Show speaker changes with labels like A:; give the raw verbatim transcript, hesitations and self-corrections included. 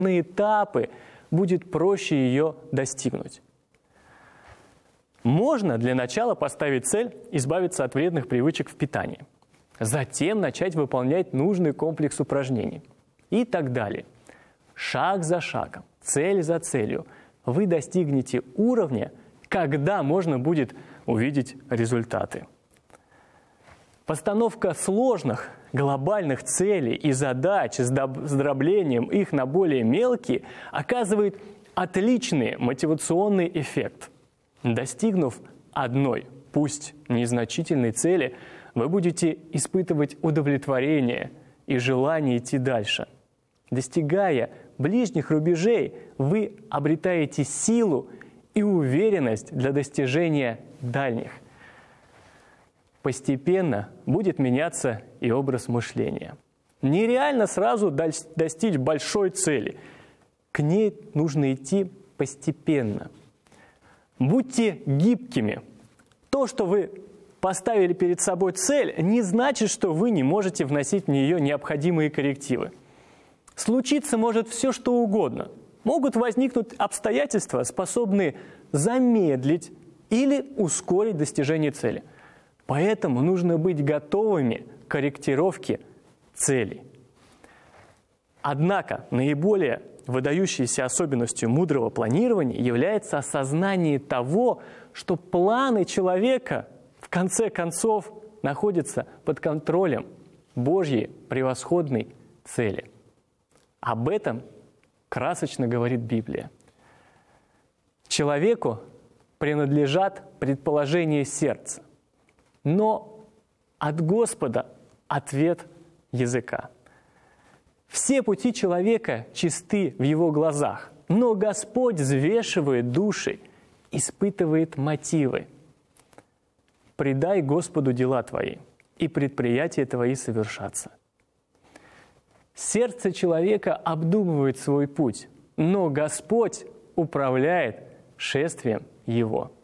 A: на этапы будет проще ее достигнуть. Можно для начала поставить цель избавиться от вредных привычек в питании. Затем начать выполнять нужный комплекс упражнений. И так далее. Шаг за шагом, цель за целью вы достигнете уровня, когда можно будет увидеть результаты. Постановка сложных, глобальных целей и задач с дроблением их на более мелкие оказывает отличный мотивационный эффект. Достигнув одной, пусть незначительной цели, вы будете испытывать удовлетворение и желание идти дальше. Достигая ближних рубежей, вы обретаете силу и уверенность для достижения дальних. Постепенно будет меняться и образ мышления. Нереально сразу достичь большой цели. К ней нужно идти постепенно. Будьте гибкими. То, что вы поставили перед собой цель, не значит, что вы не можете вносить в нее необходимые коррективы. Случиться может все, что угодно. Могут возникнуть обстоятельства, способные замедлить или ускорить достижение цели. Поэтому нужно быть готовыми к корректировке целей. Однако наиболее выдающейся особенностью мудрого планирования является осознание того, что планы человека в конце концов находятся под контролем Божьей превосходной цели. Об этом красочно говорит Библия. Человеку принадлежат предположения сердца, но от Господа ответ языка. Все пути человека чисты в его глазах, но Господь взвешивает души, испытывает мотивы. Предай Господу дела твои, и предприятия твои совершатся. Сердце человека обдумывает свой путь, но Господь управляет шествием его.